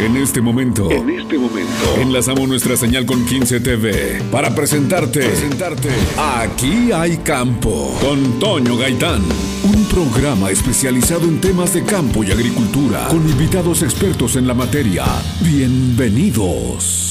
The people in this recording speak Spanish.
En este momento, enlazamos nuestra señal con 15 TV para presentarte Aquí hay campo con Toño Gaitán. Un programa especializado en temas de campo y agricultura con invitados expertos en la materia. Bienvenidos.